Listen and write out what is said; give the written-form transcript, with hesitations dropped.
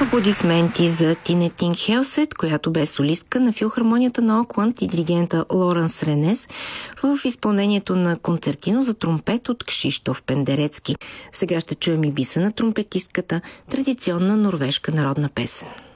Аплодисменти за Тинетин Хелсет, която бе солистка на филхармонията на Окланд и диригента Лоренс Ренес в изпълнението на концертино за тромпет от Кшиштоф Пендерецки. Сега ще чуем и биса на тромпетистката, традиционна норвежка народна песен.